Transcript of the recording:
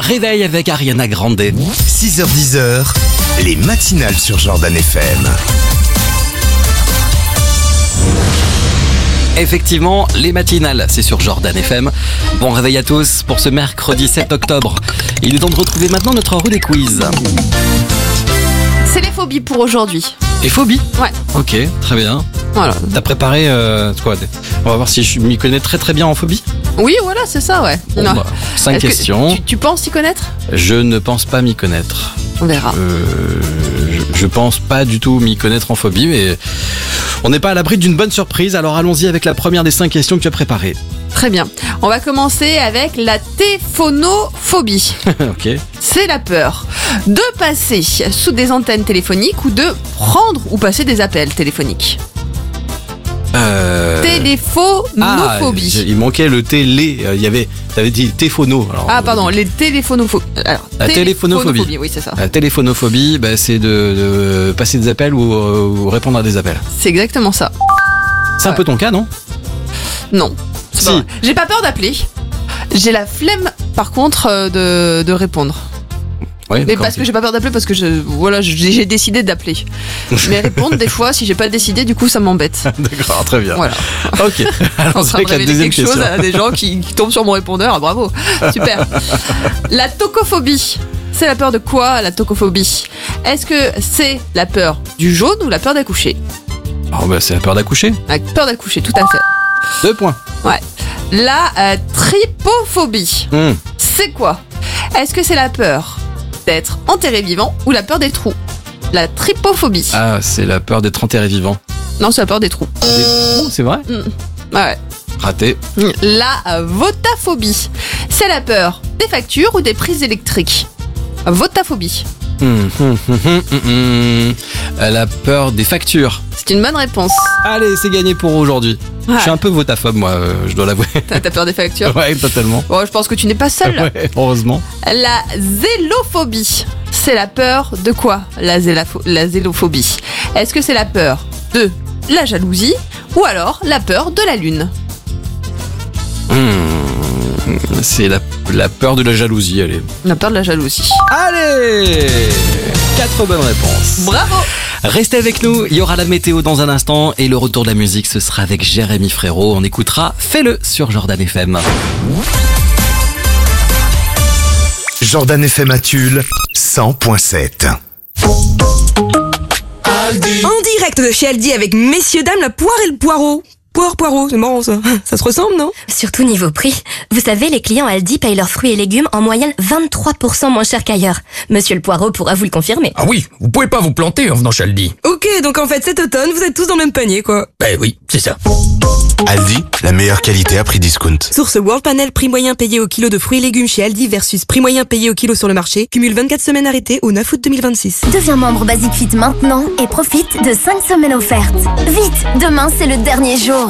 Réveil avec Ariana Grande. 6h-10h, les matinales sur Jordan FM. Effectivement, les matinales, c'est sur Jordan FM. Bon réveil à tous pour ce mercredi 7 octobre. Il est temps de retrouver maintenant notre roue des quiz. C'est les phobies pour aujourd'hui. Et phobie ? Ouais. Ok, très bien. Voilà. T'as préparé quoi ? On va voir si je m'y connais très bien en phobie. Oui, voilà, c'est ça, ouais. Bon, Non. 5 Est-ce que questions. Tu penses y connaître ? Je ne pense pas m'y connaître. On verra. Je pense pas du tout m'y connaître en phobie, mais on n'est pas à l'abri d'une bonne surprise. Alors allons-y avec la première des 5 questions que tu as préparées. Très bien. On va commencer avec la téphonophobie. Ok. C'est la peur de passer sous des antennes téléphoniques ou de prendre ou passer des appels téléphoniques. Téléphonophobie. Il manquait le télé. T'avais dit téphono. Alors, Pardon, les téléphonophobies. Alors, la téléphonophobie. Oui, c'est ça. La téléphonophobie, c'est de passer des appels ou répondre à des appels. C'est exactement ça. C'est un peu ton cas, non ? Non. C'est Si. pas vrai. J'ai pas peur d'appeler. J'ai la flemme, par contre, de répondre. Ouais, Mais parce que j'ai pas peur d'appeler, parce que j'ai décidé d'appeler. Mais répondre, des fois, si j'ai pas décidé, du coup, ça m'embête. D'accord, très bien. Voilà. Ok. En Alors, train avec de la révéler deuxième quelque chose question. à des gens qui tombent sur mon répondeur. Ah, bravo. Super. La tocophobie. C'est la peur de quoi, la tocophobie ? Est-ce que c'est la peur du jaune ou la peur d'accoucher ? C'est la peur d'accoucher. La peur d'accoucher, tout à fait. 2 points. Ouais. La trypophobie. C'est quoi ? Est-ce que c'est la peur d'être enterré vivant ou la peur des trous ? La trypophobie. Ah, c'est la peur d'être enterré vivant. Non, c'est la peur des trous. C'est vrai ? Ouais. Raté. La votaphobie. C'est la peur des factures ou des prises électriques. Votaphobie. La peur des factures. C'est une bonne réponse. Allez, c'est gagné pour aujourd'hui. Ouais. Je suis un peu votaphobe, moi, je dois l'avouer. T'as peur des factures ? Ouais, totalement. Bon, je pense que tu n'es pas seul. Ouais, heureusement. La zélophobie. C'est la peur de quoi, la zélophobie ? Est-ce que c'est la peur de la jalousie ou alors la peur de la lune ? C'est la peur de la jalousie, allez. La peur de la jalousie. Allez 4 bonnes réponses. Bravo ! Restez avec nous, il y aura la météo dans un instant et le retour de la musique, ce sera avec Jérémy Frérot. On écoutera Fais-le sur Jordan FM. Jordan FM à Tulle, 100.7. En direct de chez Aldi avec messieurs dames la poire et le poireau. Poireau, c'est marrant ça. Ça se ressemble, non ? Surtout niveau prix. Vous savez, les clients Aldi payent leurs fruits et légumes en moyenne 23% moins cher qu'ailleurs. Monsieur le Poireau pourra vous le confirmer. Ah oui, vous pouvez pas vous planter en venant chez Aldi. Ok, donc en fait cet automne, vous êtes tous dans le même panier, quoi. Ben oui, c'est ça. Aldi, la meilleure qualité à prix discount. Source World Panel, prix moyen payé au kilo de fruits et légumes chez Aldi versus prix moyen payé au kilo sur le marché. Cumule 24 semaines arrêtées au 9 août 2026. Deviens membre Basic Fit maintenant et profite de 5 semaines offertes. Vite, demain c'est le dernier jour.